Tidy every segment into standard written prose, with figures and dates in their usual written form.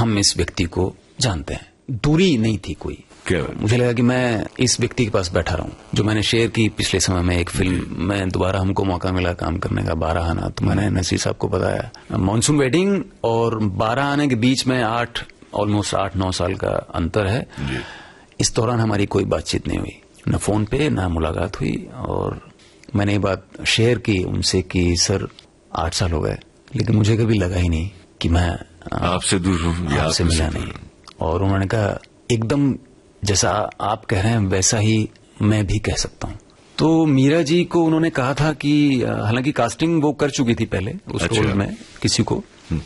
हम इस व्यक्ति को जानते हैं। दूरी नहीं थी कोई। क्या? मुझे लगा कि मैं इस व्यक्ति के पास बैठा रहूं जो मैंने शेयर की पिछले समय में एक फिल्म में। दोबारा हमको मौका मिला काम करने का, 12 आना। तो मैंने नसीर साहब को बताया मॉनसून वेडिंग और 12 आने के बीच में ऑलमोस्ट 8-9 साल का अंतर है। इस दौरान हमारी कोई बातचीत नहीं हुई, न फोन पे न मुलाकात हुई। और मैंने ये बात शेयर की उनसे कि सर 8 साल हो गए, लेकिन मुझे कभी लगा ही नहीं कि मैं आपसे दूर हूं, आपसे मिला नहीं। और उन्होंने कहा एकदम जैसा आप कह रहे हैं वैसा ही मैं भी कह सकता हूं। तो मीरा जी को उन्होंने कहा था कि हालांकि कास्टिंग वो कर चुकी थी पहले उस रोल में किसी को।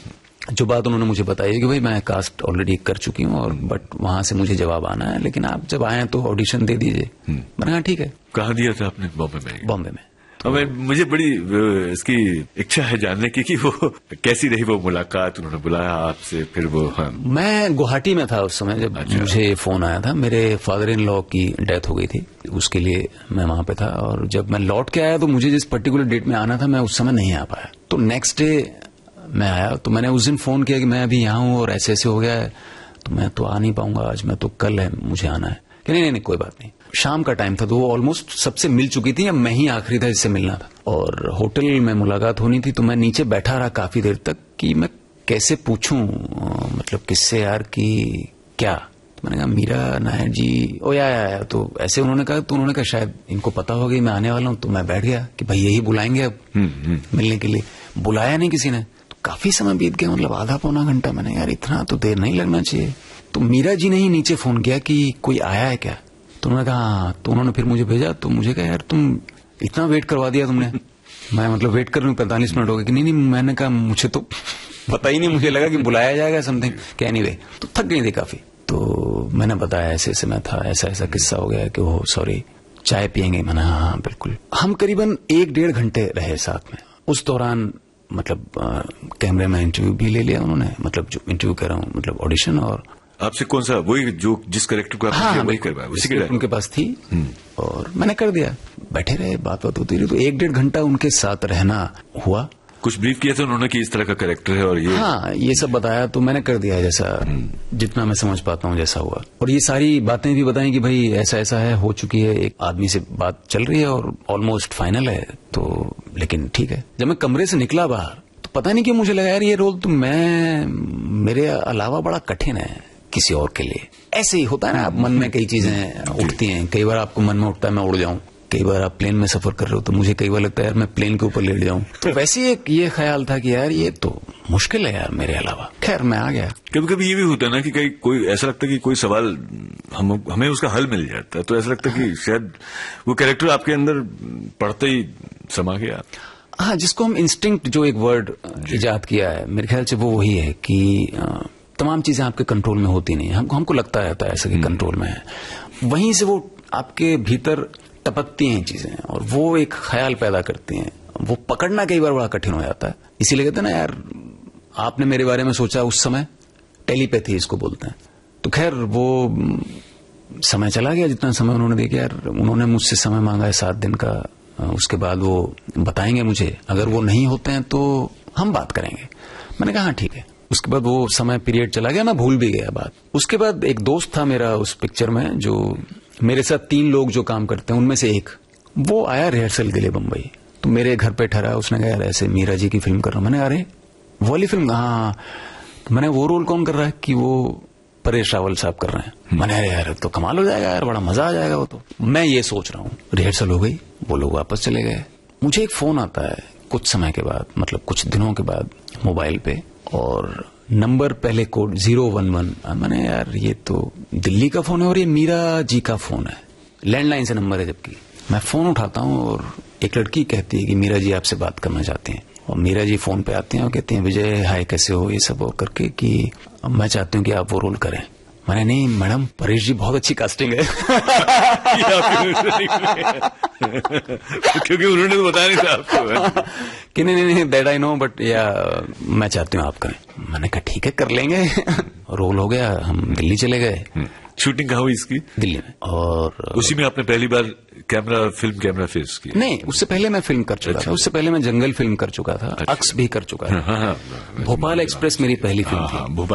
जो बात उन्होंने मुझे बताई कि भाई मैं कास्ट ऑलरेडी कर चुकी हूं और बट वहां से मुझे जवाब आना है, लेकिन आप जब आए तो ऑडिशन दे दीजिए। मैंने कहा ठीक है। कहाँ दिया था आपने? बॉम्बे में? बॉम्बे में। मुझे बड़ी इसकी इच्छा है जानने की कि वो कैसी रही वो मुलाकात। उन्होंने बुलाया आपसे, फिर वो? हाँ। मैं गुवाहाटी में था उस समय जब मुझे फोन आया था। मेरे फादर इन लॉ की डेथ हो गई थी, उसके लिए मैं वहां पे था। और जब मैं लौट के आया तो मुझे जिस पर्टिकुलर डेट में आना था मैं उस समय नहीं आ पाया। तो नेक्स्ट डे मैं आया तो मैंने उस दिन फोन किया कि मैं अभी यहाँ हूँ और ऐसे ऐसे हो गया है, तो मैं तो आ नहीं पाऊंगा आज, मैं तो कल है मुझे आना है। कि नहीं कोई बात नहीं। शाम का टाइम था तो वो ऑलमोस्ट सबसे मिल चुकी थी, या मैं ही आखिरी था जिससे मिलना था। और होटल में मुलाकात होनी थी तो मैं नीचे बैठा रहा काफी देर तक कि मैं कैसे पूछूं, मतलब किससे यार कि क्या। तो मैंने कहा मीरा नायर जी ओ या तो ऐसे उन्होंने कहा। तो उन्होंने कहा शायद इनको पता होगा मैं आने वाला हूं। तो मैं बैठ गया कि भाई यही बुलाएंगे अब मिलने के लिए। बुलाया नहीं किसी ने। तो काफी समय बीत गया, मतलब आधा पौना घंटा। मैंने यार इतना तो देर नहीं लगना चाहिए। तो मीरा जी ने ही नीचे फोन किया कि कोई आया है क्या। तो उन्होंने कहा हाँ। तो उन्होंने फिर मुझे भेजा। तो मुझे कहा यार तुम इतना वेट करवा दिया तुमने। मैं मतलब वेट कर रहा हूँ 45 मिनट हो गए कि नहीं। मैंने कहा मुझे तो पता ही नहीं, मुझे लगा कि बुलाया जाएगा समथिंग। क्या एनीवे तो थक गई थी काफी। तो मैंने बताया ऐसे ऐसे मैं था, ऐसा ऐसा किस्सा हो गया कि वो सॉरी चाय पियेंगे। मैंने हाँ बिल्कुल। हम करीबन 1-1.5 घंटे रहे साथ में। उस दौरान मतलब कैमरे में इंटरव्यू भी ले लिया उन्होंने, मतलब जो इंटरव्यू कर रहा हूँ मतलब ऑडिशन। और आपसे कौन सा वही जो जिस कैरेक्टर को आपने वही करवाया उसी के उनके पास थी और मैंने कर दिया। बैठे रहे, बात होती रही। तो 1-1.5 घंटा उनके साथ रहना हुआ। कुछ ब्रीफ किया था उन्होंने कि इस तरह का कैरेक्टर है और ये? हाँ ये सब बताया तो मैंने कर दिया जैसा जितना मैं समझ पाता हूँ जैसा हुआ। और ये सारी बातें भी बताई कि भाई ऐसा ऐसा है, हो चुकी है, एक आदमी से बात चल रही है और ऑलमोस्ट फाइनल है। तो लेकिन ठीक है। जब मैं कमरे से निकला बाहर तो पता नहीं कि मुझे लगा यार ये रोल तो मेरे अलावा बड़ा कठिन है किसी और के लिए। ऐसे ही होता है ना, मन में कई चीजें उठती हैं। कई बार आपको मन में उठता है मैं उड़ जाऊं, कई बार आप प्लेन में सफर कर रहे हो तो मुझे कई बार लगता है यार मैं प्लेन के ऊपर लेट जाऊं। तो वैसे एक ये ख्याल था कि यार ये तो मुश्किल है यार मेरे अलावा। खैर मैं आ गया। कभी कभी ये भी होता है ना कि कोई ऐसा लगता है कि कोई सवाल हमें उसका हल मिल जाता है, तो ऐसा लगता है कि शायद वो कैरेक्टर आपके अंदर पढ़ते ही समा गया। हाँ, जिसको हम इंस्टिंक्ट जो एक वर्ड इजाद किया है मेरे ख्याल से वो वही है कि तमाम चीजें आपके कंट्रोल में होती नहीं। हमको लगता रहता है ऐसा कि कंट्रोल में है, वहीं से वो आपके भीतर टपकती हैं चीजें और वो एक ख्याल पैदा करती हैं। वो पकड़ना कई बार बड़ा कठिन हो जाता है। इसीलिए कहते हैं ना यार आपने मेरे बारे में सोचा उस समय, टेलीपैथी इसको बोलते हैं। तो खैर वो समय चला गया जितना समय उन्होंने देखा। यार उन्होंने मुझसे समय मांगा है 7 दिन का, उसके बाद वो बताएंगे मुझे। अगर वो नहीं होते हैं तो हम बात करेंगे। मैंने कहा हाँ ठीक है। उसके बाद वो समय पीरियड चला गया, मैं भूल भी गया बात। उसके बाद एक दोस्त था मेरा उस पिक्चर में, जो मेरे साथ 3 लोग जो काम करते हैं उनमें से एक, वो आया रिहर्सल के लिए बम्बई। तो मेरे घर पे ठहरा। उसने कहा यार ऐसे मीरा जी की फिल्म कर रहा हूं। मैंने अरे वो वाली फिल्म? हाँ। तो मैंने वो रोल कौन कर रहा है? कि वो परेश रावल साहब कर रहे हैं। मैंने अरे यार तो कमाल हो जाएगा यार, बड़ा मजा आ जाएगा वो तो। मैं ये सोच रहा हूँ। रिहर्सल हो गई, वो लोग वापस चले गए। मुझे एक फोन आता है कुछ समय के बाद, मतलब कुछ दिनों के बाद मोबाइल पे, और नंबर पहले कोड 011। मैंने यार ये तो दिल्ली का फोन है और ये मीरा जी का फोन है, लैंडलाइन से नंबर है। जबकि मैं फोन उठाता हूँ और एक लड़की कहती है कि मीरा जी आपसे बात करना चाहती हैं। और मीरा जी फोन पे आती हैं और कहती हैं विजय हाय कैसे हो, ये सब और करके कि मैं चाहती हूँ कि आप वो रोल करें। मैंने नहीं मैडम, परेश जी बहुत अच्छी कास्टिंग है। क्योंकि उन्होंने तो बताया नहीं था आपको कि नहीं दैट आई नो बट या मैं चाहती हूँ आप करें। मैंने कहा ठीक है कर लेंगे। रोल हो गया, हम दिल्ली चले गए। शूटिंग कहाँ हुई इसकी? दिल्ली में। और उसी में आपने पहली बार फिल्म कैमरा फेस की? नहीं, उससे पहले मैं फिल्म कर चुका था। उससे पहले मैं जंगल फिल्म कर चुका था। अक्स भी कर चुका था। हाँ, भोपाल एक्सप्रेस मेरी पहली फिल्म थी।